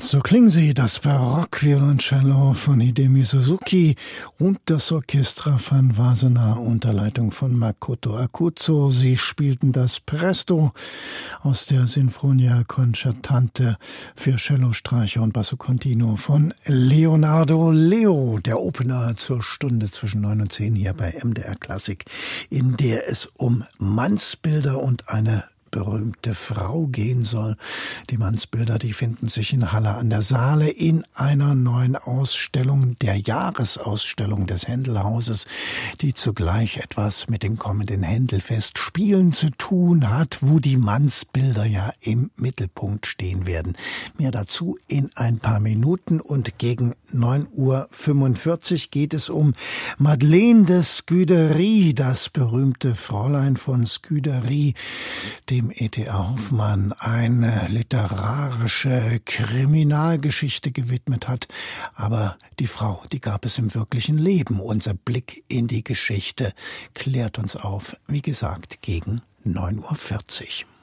So klingen sie, das Barock-Violoncello von Hidemi Suzuki und das Orchestra van Wassenaar unter Leitung von Makoto Akutsu. Sie spielten das Presto aus der Sinfonia Concertante für Cello, Streicher und Basso Continuo von Leonardo Leo, der Opener zur Stunde zwischen 9 und 10 hier bei MDR Klassik, in der es um Mannsbilder und eine berühmte Frau gehen soll. Die Mannsbilder, die finden sich in Halle an der Saale in einer neuen Ausstellung, der Jahresausstellung des Händelhauses, die zugleich etwas mit den kommenden Händelfestspielen zu tun hat, wo die Mannsbilder ja im Mittelpunkt stehen werden. Mehr dazu in ein paar Minuten, und gegen 9:45 Uhr geht es um Madeleine de Scudéry, das berühmte Fräulein von Scudéry, dem E.T.A. Hoffmann eine literarische Kriminalgeschichte gewidmet hat. Aber die Frau, die gab es im wirklichen Leben. Unser Blick in die Geschichte klärt uns auf, wie gesagt, gegen 9:40 Uhr.